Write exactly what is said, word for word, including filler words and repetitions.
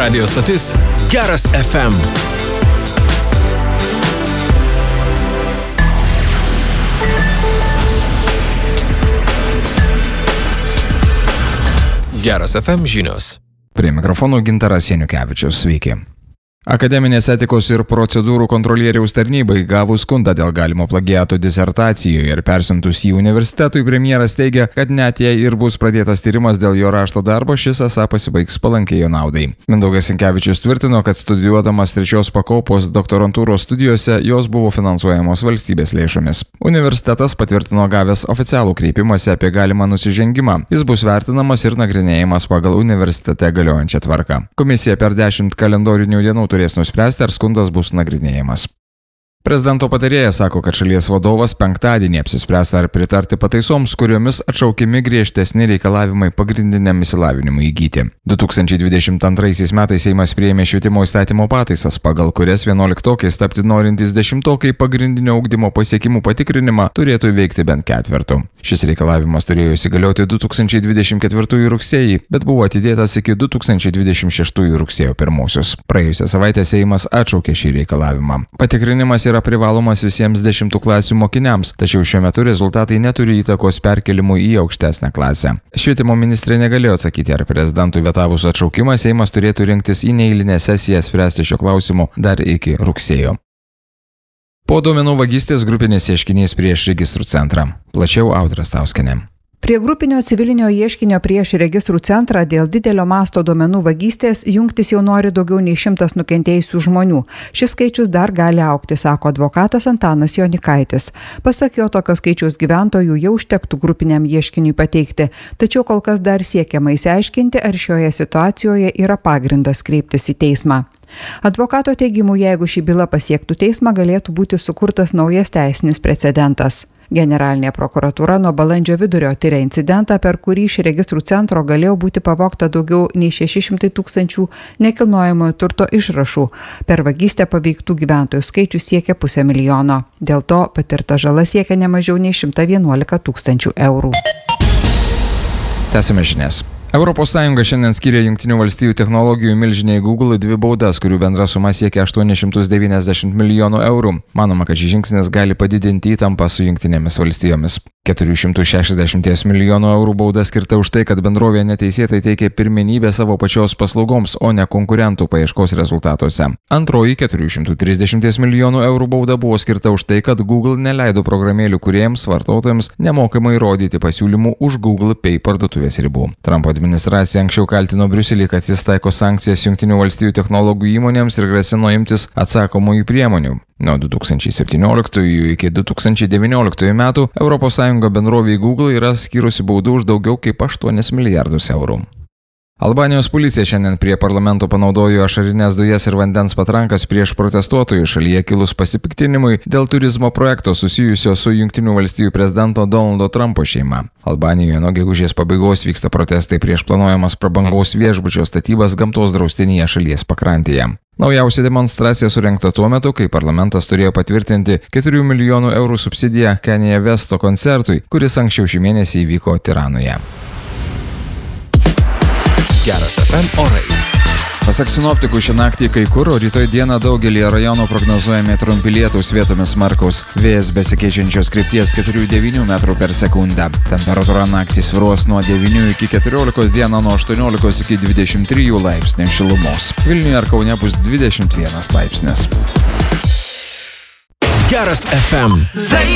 Radio stotis Geras F M. Geras F M žinios. Prie mikrofono Gintaras Janiukevičius. Sveiki. Akademinės etikos ir procedūrų kontrolieriaus tarnybai gavus skundą dėl galimo plagiato disertacijoje ir persiuntus į universitetui, premjeras teigia, kad net jei ir bus pradėtas tyrimas dėl jo rašto darbo, šis esą pasibaigs palankiai jo naudai. Mindaugas Sinkevičius tvirtino, kad studijuodamas trečios pakopos doktorantūros studijose jos buvo finansuojamos valstybės lėšomis. Universitetas patvirtino gavęs oficialų kreipimąsi apie galimą nusižengimą. Jis bus vertinamas ir nagrinėjimas pagal universitete galiojančią tvarką. Komisija per dešimt kalendorinių dienų turės nuspręsti, ar skundas bus nagrinėjimas. Prezidento patarėjas sako, kad šalies vadovas penktadienį apsispręs ar pritarti pataisoms, kuriomis atšaukiami griežtesni reikalavimai pagrindiniam išsilavinimui įgyti. du tūkstančiai dvidešimt antraisiais metais Seimas priėmė švietimo įstatymo pataisas, pagal kurias vienuoliktokais tapti norintys dešimtokai pagrindinio ugdymo pasiekimų patikrinimą turėtų įveikti bent ketvertų. Šis reikalavimas turėjo įsigalioti du tūkstančiai dvidešimt ketvirtųjų rugsėjį, bet buvo atidėtas iki du tūkstančiai dvidešimt šeštųjų rugsėjo pirmosios. Praėjusią savaitę Seimas atšaukė šį reikalavimą. Patikrinimas yra privalomas visiems dešimtų klasių mokiniams, tačiau šiuo metu rezultatai neturi įtakos perkelimui į aukštesnę klasę. Švietimo ministrė negalėjo atsakyti, ar prezidentui vetavus atšaukimą Seimas turėtų rinktis į neeilinę sesiją spręsti šio klausimo dar iki rugsėjo. Po duomenų vagystės grupinis ieškinys prieš registrų centrą. Plačiau Audra Stauskienė. Prie grupinio civilinio ieškinio prieš registrų centrą dėl didelio masto duomenų vagystės jungtis jau nori daugiau nei šimtas nukentėjusių žmonių. Šis skaičius dar gali augti, sako advokatas Antanas Jonikaitis. Pasak jo, tokio skaičiaus gyventojų jau užtektų grupiniam ieškiniui pateikti, tačiau kol kas dar siekiama išsiaiškinti, ar šioje situacijoje yra pagrindas kreiptis į teismą. Advokato teigimu, jeigu ši byla pasiektų teismą, galėtų būti sukurtas naujas teisinis precedentas. Generalinė prokuratūra nuo balandžio vidurio tiria incidentą, per kurį iš registrų centro galėjo būti pavogta daugiau nei šeši šimtai tūkstančių nekilnojamojo turto išrašų. Per vagystę paveiktų gyventojų skaičius siekia pusę milijono. Dėl to patirta žala siekia ne mažiau nei šimtas vienuolika tūkstančių eurų. Tęsime žinias. Europos Sąjunga šiandien skiria Jungtinių valstijų technologijų milžiniai Google dvi baudas, kurių bendra suma siekia aštuonis šimtus devyniasdešimt milijonų eurų. Manoma, kad šis žingsnis gali padidinti įtampą su Jungtinėmis valstijomis. keturi šimtai šešiasdešimt milijonų eurų bauda skirta už tai, kad bendrovė neteisėtai teikė pirmenybę savo pačios paslaugoms, o ne konkurentų paieškos rezultatuose. Antroji keturi šimtai trisdešimt milijonų eurų bauda buvo skirta už tai, kad Google neleido programėlių kūrėjams, vartotojams nemokamai rodyti pasiūlymų už Google Pay parduotuvės ribų. Trumpo administracija anksčiau kaltino Briuselį, kad jis taiko sankcijas Jungtinių valstijų technologijų įmonėms ir grasino imtis atsakomųjų priemonių. Nuo du tūkstančiai septynioliktųjų iki du tūkstančiai devynioliktųjų metų Europos Sąjunga bendrovei Google yra skyrusi baudų už daugiau kaip aštuonis milijardus eurų. Albanijos policija šiandien prie parlamento panaudojo ašarines dujas ir vandens patrankas prieš protestuotojų šalyje kilus pasipiktinimui dėl turizmo projekto susijusio su Jungtinių valstijų prezidento Donaldo Trumpo šeima. Albanijoje nuo gegužės pabaigos vyksta protestai prieš planuojamas prabangaus viešbučio statybas gamtos draustinyje šalies pakrantėje. Naujausia demonstracija surengta tuo metu, kai parlamentas turėjo patvirtinti keturių milijonų eurų subsidiją Kanye Westo koncertui, kuris anksčiau šį mėnesį įvyko Tiranoje. Geras F M orai. Pasak sinoptikų, šią naktį kai kur, o rytoj dieną daugelį rajonų prognozuojami trumpi lietūs, vietomis smarkaus. Vėjas besikeičiančios krypties keturi devyni metrų per sekundę. Temperatūra naktį svyruos nuo devynių iki keturiolikos, dieną nuo aštuoniolikos iki dvidešimt trijų laipsnių šilumos. Vilniuje ar Kaune bus dvidešimt vienas laipsnis. Geras F M.